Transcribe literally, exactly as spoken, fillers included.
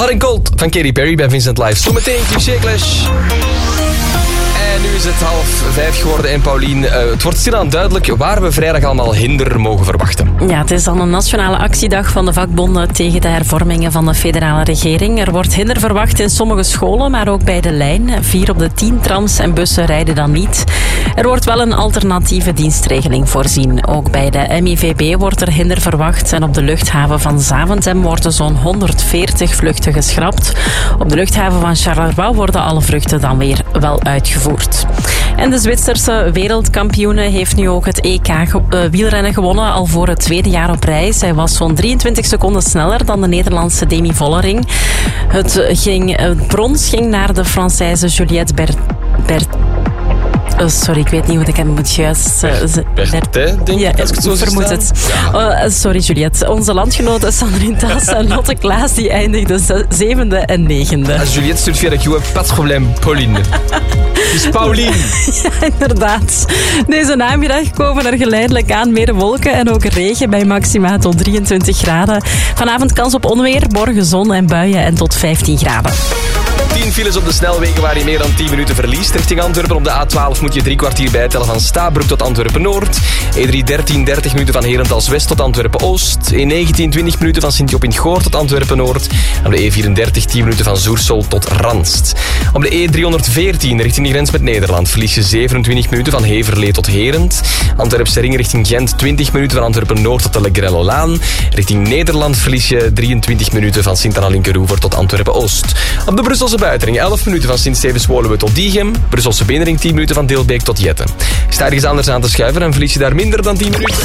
Hot and Cold van Katy Perry bij Vincent Live. Zometeen Cliché Clash. En nu is het half vijf geworden en Paulien, uh, het wordt stilaan duidelijk waar we vrijdag allemaal hinder mogen verwachten. Ja, het is dan een nationale actiedag van de vakbonden tegen de hervormingen van de federale regering. Er wordt hinder verwacht in sommige scholen, maar ook bij de lijn. Vier op de tien trams en bussen rijden dan niet. Er wordt wel een alternatieve dienstregeling voorzien. Ook bij de M I V B wordt er hinder verwacht en op de luchthaven van Zaventem worden zo'n honderdveertig vluchten geschrapt. Op de luchthaven van Charleroi worden alle vluchten dan weer wel uitgevoerd. En de Zwitserse wereldkampioene heeft nu ook het E K ge- uh, wielrennen gewonnen, al voor het tweede jaar op rij. Zij was zo'n drieëntwintig seconden sneller dan de Nederlandse Demi Vollering. Het, ging, het brons ging naar de Française Juliette Bert... Bert Oh, sorry, ik weet niet hoe ik hem moet juist... Uh, Berthe, denk ja, ik, als ik het zo zie vermoed staan. het. Ja. Uh, sorry, Juliette. Onze landgenoten Sandrine Taas en Lotte Klaas die eindigden ze- zevende en negende. Als Juliette stuurt via de Q, pas probleem, Pauline. Het is Pauline. Ja, inderdaad. Deze namiddag komen er geleidelijk aan meer wolken en ook regen bij maxima tot drieëntwintig graden. Vanavond kans op onweer, morgen zon en buien en tot vijftien graden. tien files op de snelwegen waar je meer dan tien minuten verliest. Richting Antwerpen op de A twaalf moet je drie kwartier bijtellen van Stabroek tot Antwerpen-Noord. E drie dertien, dertig minuten van Herentals-West tot Antwerpen-Oost. E negentien, twintig minuten van Sint-Job in het Goor tot Antwerpen-Noord. Op de E vierendertig, tien minuten van Zoersel tot Ranst. Op de E driehonderdveertien richting de grens met Nederland verlies je zevenentwintig minuten van Heverlee tot Herent. Antwerpse ring richting Gent, twintig minuten van Antwerpen-Noord tot de Le Grello-Laan. Richting Nederland verlies je drieëntwintig minuten van Sint-Anna-Linkeroever tot Antwerpen-Oost. Op de Brusselse buitenring elf minuten van Sint-Stevens-Woluwe tot Diegem. Brusselse binnenring tien minuten van Deelbeek tot Jetten. Sta ergens anders aan te schuiven en verlies je daar minder dan tien minuten.